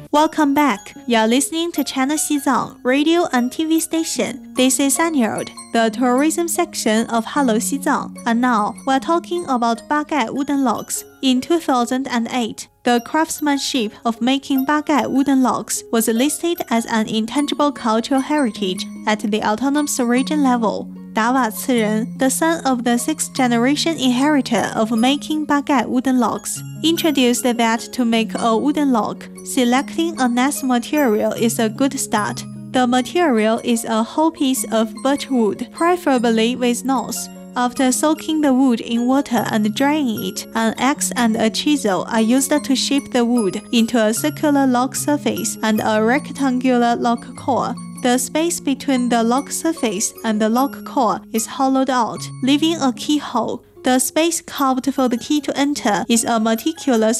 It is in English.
Welcome back. You're listening to China Xizang radio and TV station. This is Anyard, the tourism section of Hello Xizang. And now we're talking about Bagai wooden logs. In 2008, the craftsmanship of making Bagai wooden logs was listed as an intangible cultural heritage at the autonomous region level. Dawa Ciren, the son of the sixth-generation inheritor of making Bagai wooden logs, introduced that to make a wooden log, selecting a nice material is a good start. The material is a whole piece of birch wood, preferably with knots. After soaking the wood in water and drying it, an axe and a chisel are used to shape the wood into a circular log surface and a rectangular log core. The space between the log surface and the log core is hollowed out, leaving a keyhole. The space carved for the key to enter is a meticulous